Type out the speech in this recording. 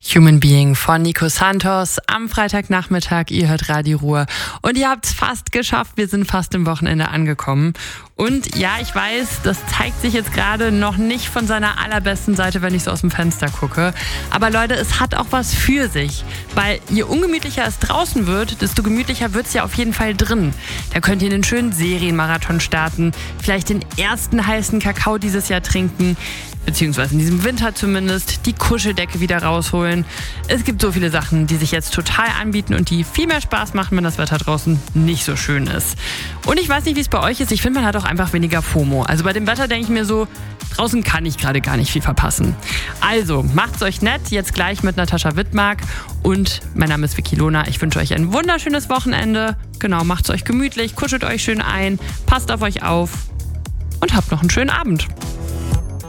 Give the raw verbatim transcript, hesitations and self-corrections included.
Human Being von Nico Santos am Freitagnachmittag. Ihr hört Radio Ruhr und ihr habt es fast geschafft. Wir sind fast im Wochenende angekommen. Und ja, ich weiß, das zeigt sich jetzt gerade noch nicht von seiner allerbesten Seite, wenn ich so aus dem Fenster gucke. Aber Leute, es hat auch was für sich. Weil je ungemütlicher es draußen wird, desto gemütlicher wird es ja auf jeden Fall drin. Da könnt ihr einen schönen Serienmarathon starten, vielleicht den ersten heißen Kakao dieses Jahr trinken, beziehungsweise in diesem Winter zumindest, die Kuscheldecke wieder rausholen. Es gibt so viele Sachen, die sich jetzt total anbieten und die viel mehr Spaß machen, wenn das Wetter draußen nicht so schön ist. Und ich weiß nicht, wie es bei euch ist. Ich finde, man hat auch einfach weniger FOMO. Also bei dem Wetter denke ich mir so, draußen kann ich gerade gar nicht viel verpassen. Also, macht's euch nett, jetzt gleich mit Natascha Wittmark. Und mein Name ist Vicky Lohner. Ich wünsche euch ein wunderschönes Wochenende. Genau, macht's euch gemütlich, kuschelt euch schön ein, passt auf euch auf und habt noch einen schönen Abend.